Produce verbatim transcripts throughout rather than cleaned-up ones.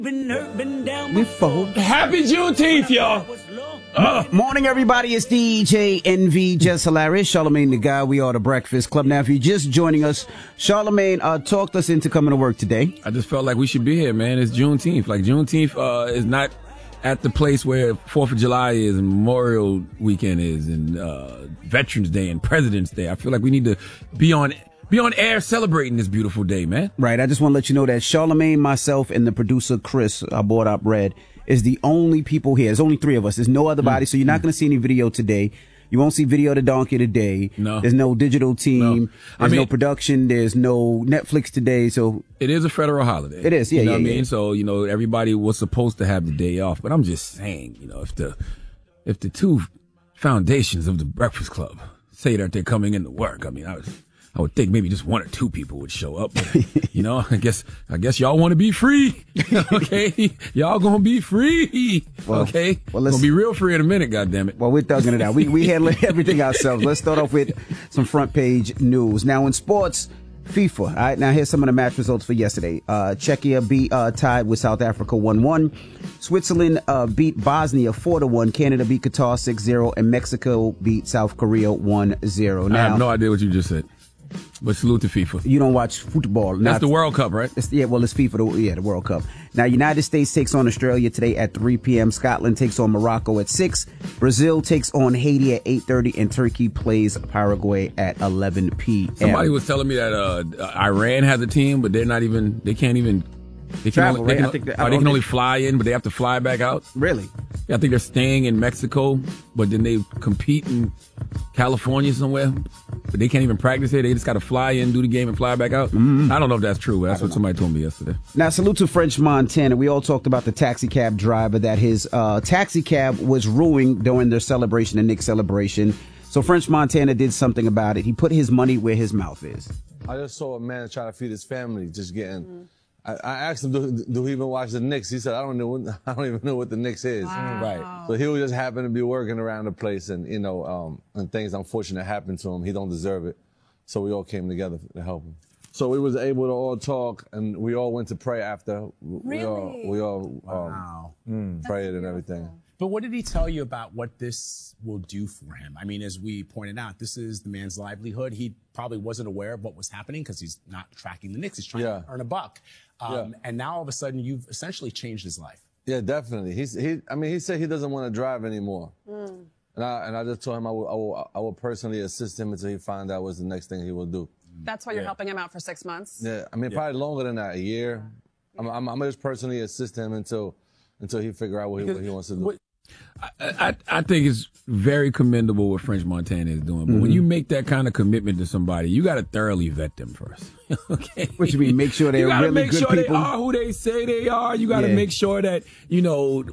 Been hurt, been down before. Happy Juneteenth, y'all. Uh. Morning, everybody. It's D J N V, Just Hilarious, Charlamagne the Guy. We are the Breakfast Club. Now, if you're just joining us, Charlamagne uh, talked us into coming to work today. I just felt like we should be here, man. It's Juneteenth. Like, Juneteenth uh, is not at the place where fourth of July is and Memorial Weekend is and uh, Veterans Day and President's Day. I feel like we need to be on Be on air celebrating this beautiful day, man. Right. I just want to let you know that Charlamagne, myself, and the producer, Chris, our board op Red, is the only people here. There's only three of us. There's no other body, mm. so you're not mm. going to see any video today. You won't see Video the Donkey today. No. There's no digital team. No. There's I mean, no production. There's no Netflix today. So it is a federal holiday. It is, yeah, you know yeah, what yeah. I mean? So, you know, everybody was supposed to have the day off. But I'm just saying, you know, if the if the two foundations of the Breakfast Club say that they're coming into work, I mean, I was... I would think maybe just one or two people would show up. But, you know, I guess I guess y'all want to be free. Okay? Y'all going to be free. Well, okay? Well, going to be real free in a minute, goddammit. Well, we're thugging it out. We, we handle everything ourselves. Let's start off with some front page news. Now, in sports, FIFA. All right, now here's some of the match results for yesterday. Uh, Czechia beat, uh, tied with South Africa one one. Switzerland uh, beat Bosnia four to one. Canada beat Qatar six zero. And Mexico beat South Korea one zero. Now, I have no idea what you just said. But salute to FIFA. You don't watch football. That's the World Cup, right? It's, yeah, well, it's FIFA. The, yeah, the World Cup. Now, United States takes on Australia today at three p.m. Scotland takes on Morocco at six. Brazil takes on Haiti at eight thirty. And Turkey plays Paraguay at eleven p.m. Somebody was telling me that uh, Iran has a team, but they're not even, they can't even, they can, Travel, only, they right? can, I think that, oh, I they can think, only fly in, but they have to fly back out. Really? Yeah, I think they're staying in Mexico, but then they compete in California somewhere. But they can't even practice here. They just got to fly in, do the game, and fly back out. Mm-hmm. I don't know if that's true, but that's what know. somebody told me yesterday. Now, salute to French Montana. We all talked about the taxi cab driver, that his uh, taxi cab was ruined during their celebration, the Knicks celebration. So French Montana did something about it. He put his money where his mouth is. I just saw a man try to feed his family, just getting... Mm-hmm. I, I asked him, do, do he even watch the Knicks? He said, I don't know. What, I don't even know what the Knicks is. Wow. Right. So he was just happened to be working around the place, and you know, um, and things unfortunate happened to him. He don't deserve it. So we all came together to help him. So we was able to all talk, and we all went to pray after. Really? We all, we all um, wow. mm, prayed and everything. But what did he tell you about what this will do for him? I mean, as we pointed out, this is the man's livelihood. He probably wasn't aware of what was happening because he's not tracking the Knicks. He's trying yeah. to earn a buck. Um, yeah. And now all of a sudden, you've essentially changed his life. Yeah, definitely. He's he. I mean, he said he doesn't want to drive anymore. Mm. And I and I just told him I will, I will I will personally assist him until he finds out what's the next thing he will do. That's why you're yeah. helping him out for six months. Yeah, I mean, yeah. probably longer than that, a year. Yeah. I'm, I'm I'm just personally assist him until until he figure out what he, what he wants to do. What, I, I, I think it's very commendable what French Montana is doing. But mm-hmm. when you make that kind of commitment to somebody, you got to thoroughly vet them first. Okay? What you mean? Make sure they're really make good sure people? They are who they say they are. You got to yeah. make sure that, you know,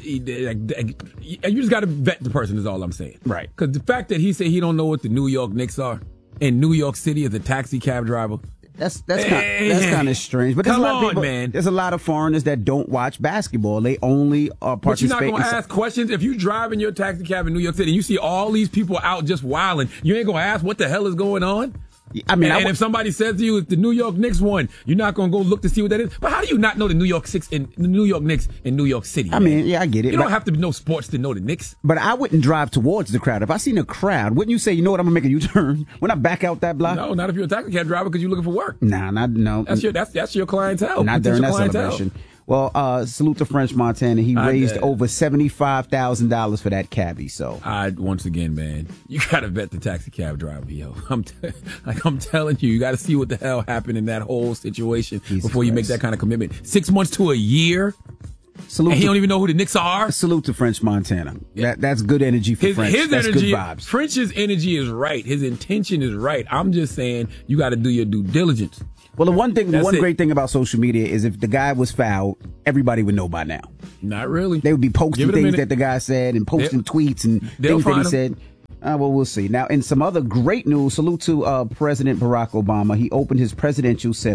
you just got to vet the person is all I'm saying. Right. Because the fact that he said he don't know what the New York Knicks are in New York City as a taxi cab driver. That's that's kind that's kind of strange. But there's Come a lot on, of people, man. There's a lot of foreigners that don't watch basketball. They only are But you're not participating. going to ask questions if you drive in your taxi cab in New York City and you see all these people out just wilding. You ain't going to ask what the hell is going on. I mean, and, I and if somebody says to you it's the New York Knicks won, you're not going to go look to see what that is. But how do you not know the New York Six in the New York Knicks in New York City? I man? mean, yeah, I get it. You but, don't have to know sports to know the Knicks. But I wouldn't drive towards the crowd. If I seen a crowd, wouldn't you say, you know what, I'm gonna make a U-turn when I back out that block? No, not if you're a taxi cab driver because you're looking for work. Nah, not no. That's your that's that's your clientele. Not during that clientele. celebration. Well, uh, salute to French Montana. He I raised did. over seventy-five thousand dollars for that cabbie. So, I once again, man, you gotta vet the taxi cab driver, yo. I'm t- like I'm telling you, you gotta see what the hell happened in that whole situation Jesus before you Christ. make that kind of commitment. Six months to a year. Salute and he to, don't even know who the Knicks are. Salute to French Montana. Yeah. That that's good energy for His, French. his that's energy, good vibes. French's energy is right. His intention is right. I'm just saying you got to do your due diligence. Well, the one thing, the That's one it. great thing about social media is if the guy was fouled, everybody would know by now. Not really. They would be posting Give it a things minute. that the guy said and posting They'll- tweets and they'll things that he find said. Uh, well, we'll see. Now, in some other great news, salute to uh, President Barack Obama. He opened his presidential center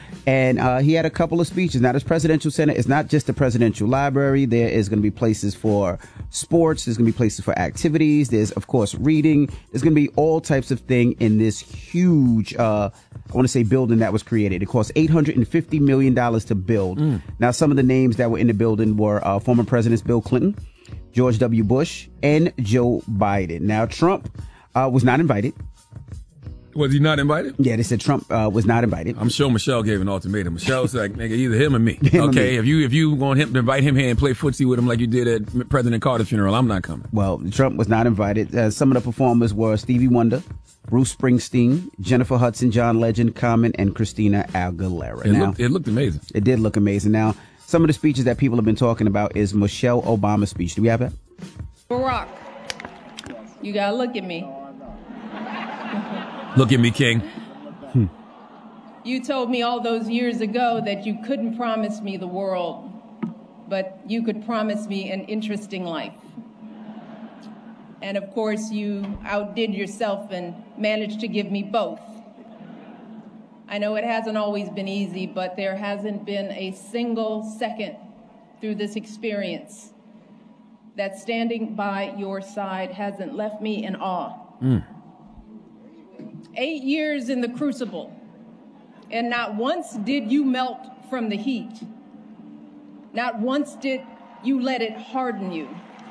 And uh, he had a couple of speeches. Now, this presidential center is not just a presidential library. There is going to be places for sports. There's going to be places for activities. There's, of course, reading. There's going to be all types of thing in this huge, uh, I want to say, building that was created. It cost eight hundred fifty million dollars to build. Mm. Now, some of the names that were in the building were uh, former Presidents Bill Clinton, George W. Bush, and Joe Biden. Now, Trump uh, was not invited. Was he not invited? Yeah, they said Trump uh, was not invited. I'm sure Michelle gave an ultimatum. Michelle's like, nigga, either him or me. Him okay, or me. if you if you want him to invite him here and play footsie with him like you did at President Carter's funeral, I'm not coming. Well, Trump was not invited. Uh, some of the performers were Stevie Wonder, Bruce Springsteen, Jennifer Hudson, John Legend, Common, and Christina Aguilera. It, now, looked, it looked amazing. It did look amazing. Now, some of the speeches that people have been talking about is Michelle Obama's speech. Do we have that? Barack, you gotta look at me. Look at me, King. Hmm. You told me all those years ago that you couldn't promise me the world, but you could promise me an interesting life. And of course, you outdid yourself and managed to give me both. I know it hasn't always been easy, but there hasn't been a single second through this experience that standing by your side hasn't left me in awe. Mm. Eight years in the crucible, and not once did you melt from the heat. Not once did you let it harden you.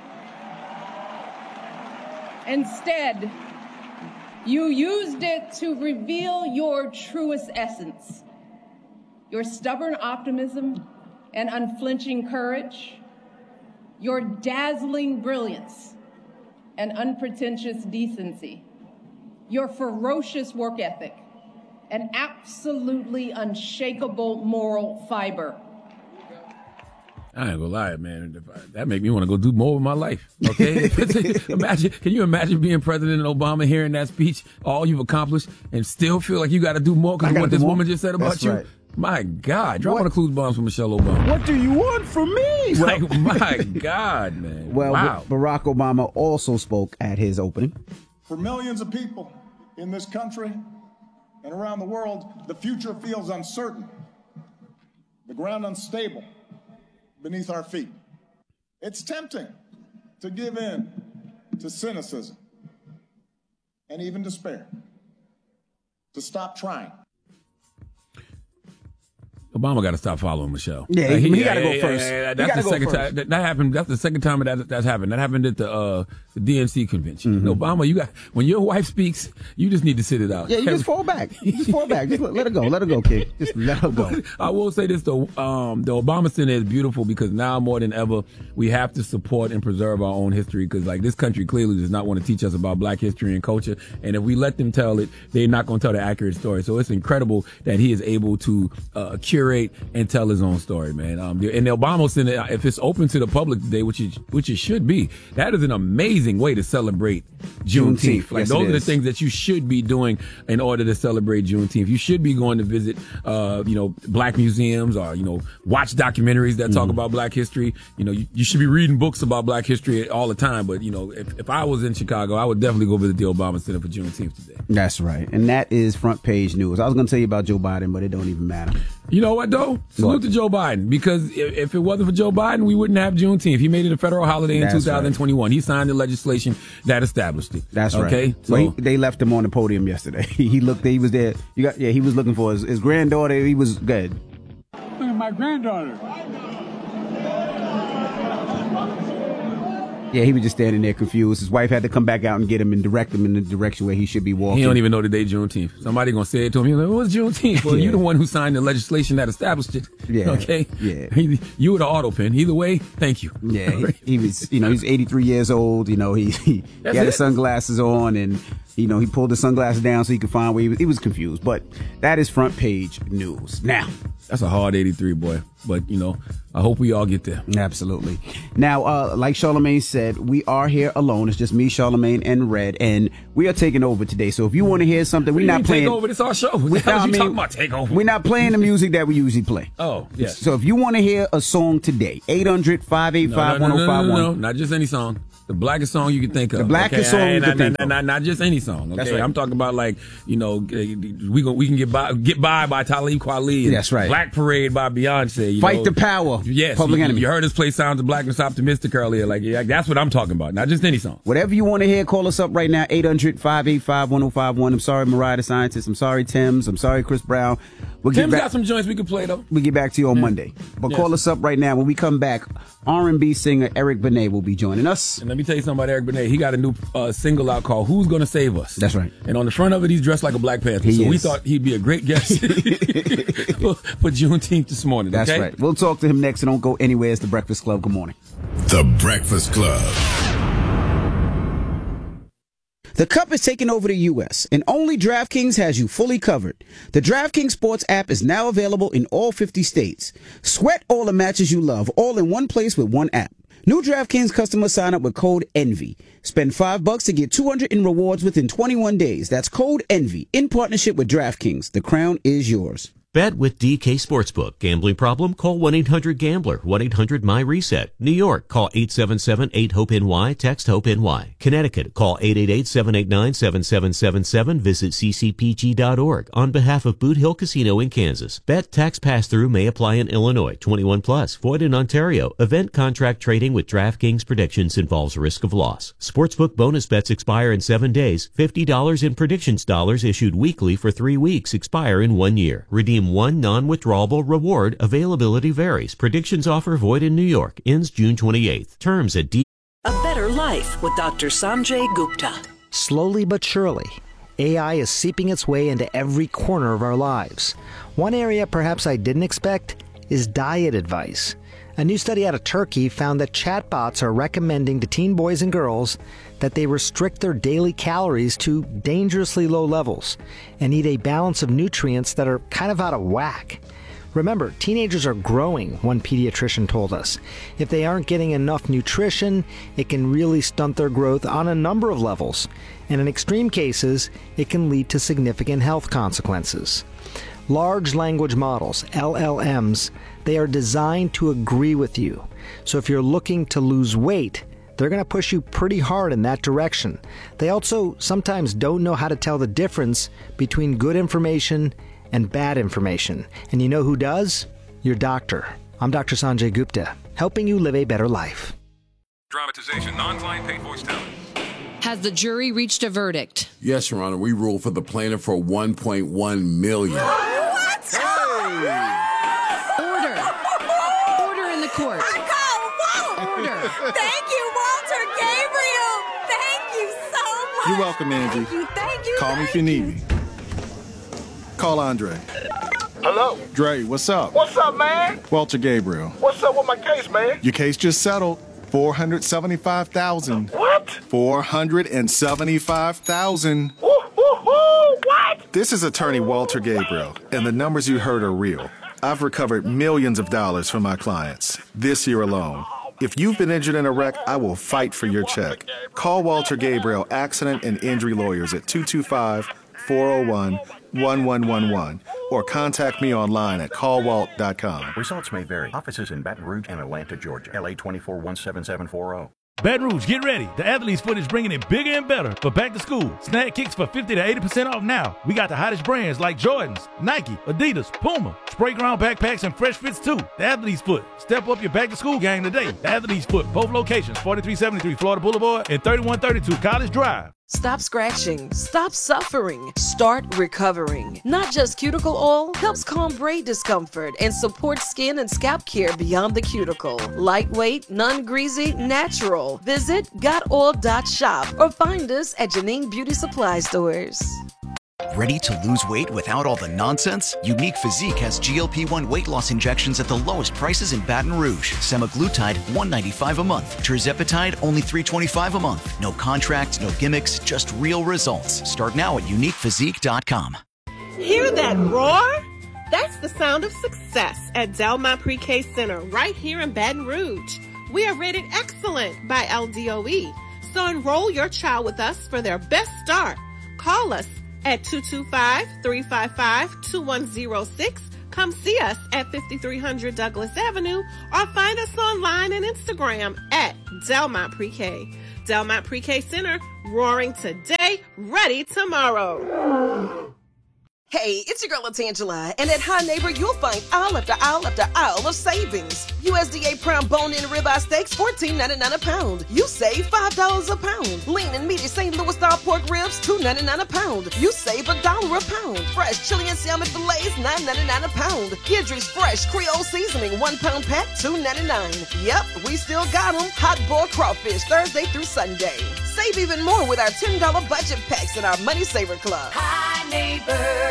Instead, you used it to reveal your truest essence, your stubborn optimism and unflinching courage, your dazzling brilliance and unpretentious decency, your ferocious work ethic, an absolutely unshakable moral fiber. I ain't gonna lie, man. That make me want to go do more with my life. Okay, imagine. Can you imagine being President Obama, hearing that speech, all you've accomplished, and still feel like you got to do more because of what this more. woman just said about That's you? Right. My God, drop on the clues bombs for Michelle Obama. What do you want from me? Like, my God, man. Well, wow. Barack Obama also spoke at his opening. For millions of people in this country and around the world, the future feels uncertain, the ground unstable beneath our feet. It's tempting to give in to cynicism and even despair, to stop trying. Obama got to stop following Michelle. Yeah, like, he, he, he got to yeah, go first. Yeah, yeah, yeah. that's the go second first. time that, that happened. That's the second time that that's happened. That happened at the uh, the D N C convention. Mm-hmm. Obama, you got when your wife speaks, you just need to sit it out. Yeah, you just fall back. You just fall back. Just let, let her go. Let her go, kid. Just let her go. I will say this though: um, the Obama Center is beautiful because now more than ever we have to support and preserve our own history. Because like this country clearly does not want to teach us about Black history and culture, and if we let them tell it, they're not going to tell the accurate story. So it's incredible that he is able to uh, curate and tell his own story, man. Um, and the Obama Center, if it's open to the public today, which it, which it should be, that is an amazing way to celebrate Juneteenth. Juneteenth. Like Yes, those it are the is. things that you should be doing in order to celebrate Juneteenth. You should be going to visit, uh, you know, Black museums or, you know, watch documentaries that talk Mm-hmm. about Black history. You know, you, you should be reading books about Black history all the time. But, you know, if, if I was in Chicago, I would definitely go visit the Obama Center for Juneteenth today. That's right. And that is front page news. I was going to tell you about Joe Biden, but it don't even matter. You know what, though? Salute What? to Joe Biden, because if, if it wasn't for Joe Biden, we wouldn't have Juneteenth. He made it a federal holiday in That's two thousand twenty-one. right. He signed the legislation that established it. That's right. Okay? So he, they left him on the podium yesterday. he looked. He was there. You got. Yeah, he was looking for his, his granddaughter. He was good. Look at my granddaughter. Yeah, he was just standing there confused. His wife had to come back out and get him and direct him in the direction where he should be walking. He don't even know the day Juneteenth. Somebody gonna say it to him. He's like, "What's Juneteenth?" Well, Yeah. you're the one who signed the legislation that established it. Yeah. Okay. Yeah. He, you were the auto pen. Either way, thank you. Yeah, he, he was. You know, he's eighty-three years old. You know, he he, he had it. his sunglasses on, and you know, he pulled the sunglasses down so he could find where he was. He was confused, but that is front page news. Now, That's a hard eighty-three, boy. But you know, I hope we all get there. absolutely. Now, uh, like Charlamagne said, we are here alone. It's just me, Charlamagne, and Red, and we are taking over today. So if you want to hear something, we're not playing. Take over. This our show. We, What the hell I is you mean, talking about take over? We're not playing the music that we usually play. Oh, yes. So if you want to hear a song today, eight hundred, five eight five, no, no, one oh five no, no, no, one. not just any song. The blackest song you can think of. The blackest okay? song you not, can think not, of. Not, not just any song. Okay? That's right. I'm talking about like, you know, we go, we can get by get by by Talib Kweli. That's right. Black Parade by Beyonce. You Fight know? the Power. Yes. Public you, Enemy. You heard us play Sounds of Blackness Optimistic earlier. Like, yeah, that's what I'm talking about. Not just any song. Whatever you want to hear, call us up right now, eight hundred, five eight five, one oh five one. I'm sorry, Mariah the Scientist. I'm sorry, Tim's. I'm sorry, Chris Brown. We'll Tim's get back, got some joints we can play, though. We'll get back to you on Monday. But Yes. call us up right now. When we come back, R and B singer Eric Benet will be joining us. And let me tell you something about Eric Benet. He got a new uh, single out called Who's Gonna Save Us? That's right. And on the front of it, he's dressed like a Black Panther. He so we is. thought he'd be a great guest for, for Juneteenth this morning. That's okay? right. We'll talk to him next, so don't go anywhere. It's The Breakfast Club. Good morning. The Breakfast Club. The Cup is taking over the U S, and only DraftKings has you fully covered. The DraftKings Sports app is now available in all fifty states. Sweat all the matches you love, all in one place with one app. New DraftKings customers sign up with code ENVY. Spend five bucks to get two hundred in rewards within twenty-one days. That's code ENVY in partnership with DraftKings. The crown is yours. Bet with D K Sportsbook. Gambling problem? Call one eight hundred gambler. one eight hundred my reset. New York, call eight seven seven, eight hope N Y. Text HOPE-NY. Connecticut, call eight eight eight, seven eight nine, seven seven seven seven. Visit c c p g dot org. On behalf of Boot Hill Casino in Kansas. Bet tax pass-through may apply in Illinois. twenty-one plus. Void in Ontario. Event contract trading with DraftKings predictions involves risk of loss. Sportsbook bonus bets expire in seven days. fifty dollars in predictions dollars issued weekly for three weeks expire in one year. Redeem one non-withdrawable reward. Availability varies. Predictions offer void in New York. Ends June twenty-eighth. Terms at D. A better life with Doctor Sanjay Gupta. Slowly but surely, A I is seeping its way into every corner of our lives. One area perhaps I didn't expect is diet advice. A new study out of Turkey found that chatbots are recommending to teen boys and girls that they restrict their daily calories to dangerously low levels and eat a balance of nutrients that are kind of out of whack. Remember, teenagers are growing, one pediatrician told us. If they aren't getting enough nutrition, it can really stunt their growth on a number of levels. And in extreme cases, it can lead to significant health consequences. Large language models, L L Ms, they are designed to agree with you. So if you're looking to lose weight, they're going to push you pretty hard in that direction. They also sometimes don't know how to tell the difference between good information and bad information. And you know who does? Your doctor. I'm Doctor Sanjay Gupta, helping you live a better life. Dramatization, non-client paid voice talent. Has the jury reached a verdict? Yes, Your Honor. We ruled for the plaintiff for one point one million dollars. What? Hey! Order. Order in the court. Order. Thank you, Walter Gabriel. Thank you so much. You're welcome, Angie. Thank you. Thank you. Call thank me if you need me. Call Andre. Hello? Dre, what's up? What's up, man? Walter Gabriel. What's up with my case, man? Your case just settled. four hundred seventy-five thousand dollars. What? four hundred seventy-five thousand dollars. Woo, woo, woo, what? This is attorney Walter Gabriel, and the numbers you heard are real. I've recovered millions of dollars from my clients this year alone. If you've been injured in a wreck, I will fight for your check. Call Walter Gabriel Accident and Injury Lawyers at two two five, four oh one, one one one one or contact me online at call walt dot com. Results may vary. Offices in Baton Rouge and Atlanta, Georgia. L A twenty-four one seven seven four zero. Baton Rouge, get ready. The Athletes Foot is bringing it bigger and better for back to school. Snag kicks for fifty to eighty percent off now. We got the hottest brands like Jordans, Nike, Adidas, Puma, Spray Ground backpacks, and fresh fits too. The Athletes Foot. Step up your back to school game today. The Athletes Foot. Both locations, forty-three seventy-three Florida Boulevard and thirty-one thirty-two College Drive. Stop scratching. Stop suffering. Start recovering. Not Just Cuticle Oil helps calm braid discomfort and support skin and scalp care beyond the cuticle. Lightweight, non-greasy, natural. Visit got oil dot shop or find us at Janine Beauty Supply stores. Ready to lose weight without all the nonsense? Unique Physique has G L P one weight loss injections at the lowest prices in Baton Rouge. Semaglutide, one ninety-five a month. Tirzepatide, only three twenty-five a month. No contracts, no gimmicks, just real results. Start now at unique physique dot com. Hear that roar? That's the sound of success at Delmont Pre-K Center right here in Baton Rouge. We are rated excellent by L D O E, so enroll your child with us for their best start. Call us at two two five, three five five, two one zero six. Come see us at fifty-three hundred Douglas Avenue or find us online and Instagram at Delmont Pre-K. Delmont Pre-K Center, roaring today, ready tomorrow. Hey, it's your girl Latangela, and at High Neighbor, you'll find aisle after aisle after aisle of savings. U S D A Prime bone-in ribeye steaks, fourteen ninety-nine a pound. You save five dollars a pound. Lean and meaty Saint Louis style pork ribs, two ninety-nine a pound. You save a dollar a pound. Fresh chili and salmon fillets, nine ninety-nine a pound. Gidry's fresh Creole seasoning, one pound pack, two ninety-nine. Yep, we still got them. Hot boiled crawfish, Thursday through Sunday. Save even more with our ten dollar budget packs in our Money Saver Club. High Neighbor.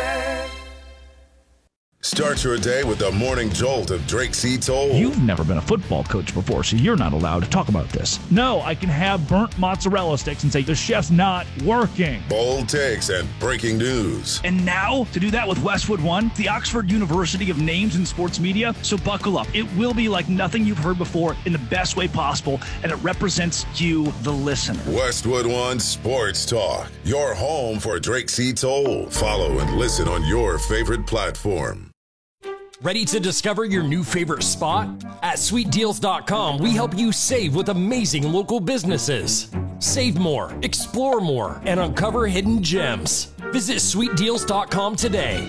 Start your day with the morning jolt of Drake C. Toll. You've never been a football coach before, so you're not allowed to talk about this. No, I can have burnt mozzarella sticks and say the chef's not working. Bold takes and breaking news. And now, to do that with Westwood One, the Oxford University of Names in Sports Media. So buckle up. It will be like nothing you've heard before in the best way possible, and it represents you, the listener. Westwood One Sports Talk, your home for Drake C. Toll. Follow and listen on your favorite platform. Ready to discover your new favorite spot? At sweet deals dot com, we help you save with amazing local businesses. Save more, explore more, and uncover hidden gems. Visit sweet deals dot com today.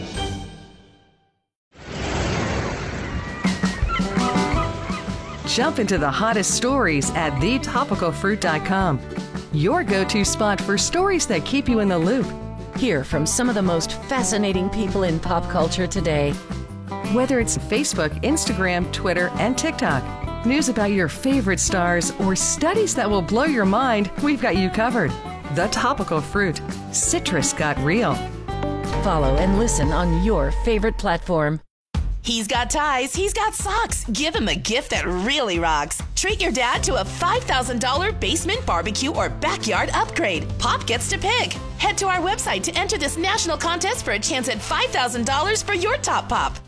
Jump into the hottest stories at the topical fruit dot com. Your go-to spot for stories that keep you in the loop. Hear from some of the most fascinating people in pop culture today. Whether it's Facebook, Instagram, Twitter, and TikTok, news about your favorite stars, or studies that will blow your mind, we've got you covered. The Topical Fruit. Citrus got real. Follow and listen on your favorite platform. He's got ties, he's got socks. Give him a gift that really rocks. Treat your dad to a five thousand dollars basement barbecue or backyard upgrade. Pop gets to pick. Head to our website to enter this national contest for a chance at five thousand dollars for your top pop.